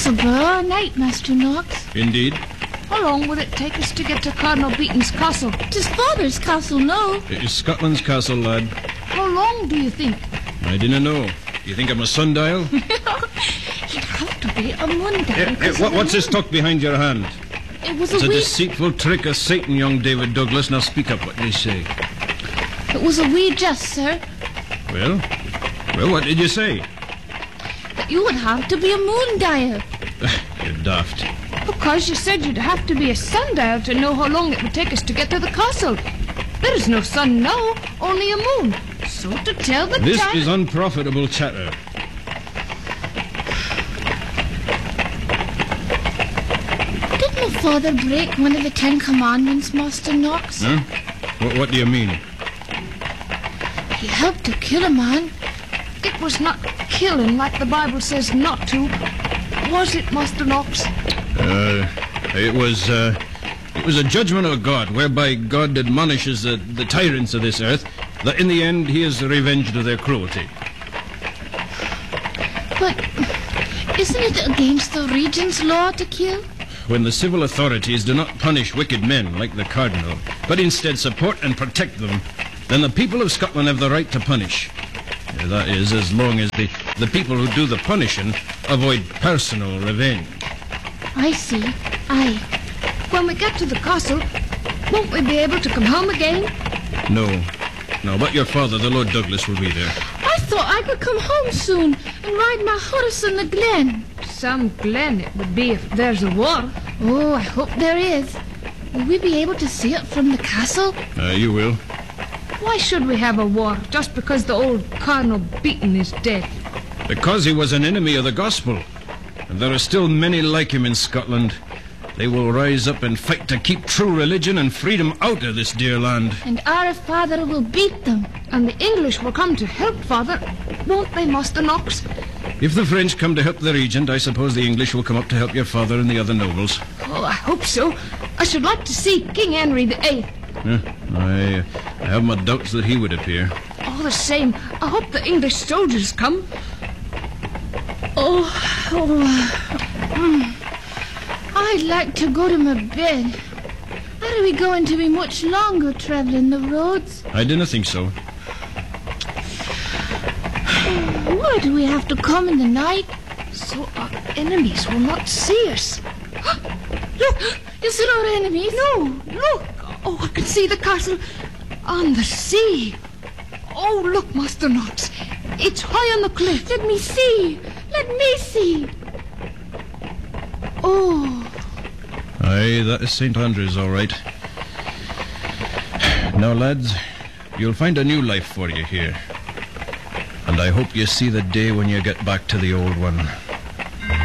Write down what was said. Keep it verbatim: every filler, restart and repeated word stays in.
Castleborough night, Master Knox. Indeed. How long will it take us to get to Cardinal Beaton's castle? Tis father's castle, no. It is Scotland's castle, lad. How long do you think? I dinna know. You think I'm a sundial? He'd have to be a Monday. Eh, eh, what, what's this tucked behind your hand? It was It's a a wee... deceitful trick of Satan, young David Douglas. Now speak up what they say. It was a wee jest, sir. Well? Well, what did you say? That you would have to be a moon dyer. You're daft. Because you said you'd have to be a sundial to know how long it would take us to get to the castle. There is no sun now, only a moon. So to tell the This time... is unprofitable chatter. Did my father break one of the Ten Commandments, Master Knox? Huh? What, what do you mean? He helped to kill a man. It was not killing like the Bible says not to. Was it, Master Knox? Uh, it was, uh, it was a judgment of God, whereby God admonishes the, the tyrants of this earth, that in the end he is revenged of their cruelty. But isn't it against the Regent's law to kill? When the civil authorities do not punish wicked men like the Cardinal, but instead support and protect them, then the people of Scotland have the right to punish. Uh, That is, as long as the, the people who do the punishing avoid personal revenge. I see. Aye. When we get to the castle, won't we be able to come home again? No. No, but your father, the Lord Douglas, will be there. I thought I could come home soon and ride my horse in the glen. Some glen it would be if there's a war. Oh, I hope there is. Will we be able to see it from the castle? Uh, you will. Why should we have a war just because the old Cardinal Beaton is dead? Because he was an enemy of the gospel. And there are still many like him in Scotland. They will rise up and fight to keep true religion and freedom out of this dear land. And our father will beat them. And the English will come to help, Father, won't they, Master Knox? If the French come to help the regent, I suppose the English will come up to help your father and the other nobles. Oh, I hope so. I should like to see King Henry the Eighth. Yeah, I, uh, I have my doubts that he would appear. All the same, I hope the English soldiers come. Oh, oh. Mm. I'd like to go to my bed. Are we going to be much longer traveling the roads? I didn't think so. Why do we have to come in the night? So our enemies will not see us. Look, is it our enemies? No, look. Oh, I can see the castle on the sea. Oh, look, Master Knox. It's high on the cliff. Let me see. Let me see. Oh. Aye, that is Saint Andrews, all right. Now, lads, you'll find a new life for you here. And I hope you see the day when you get back to the old one.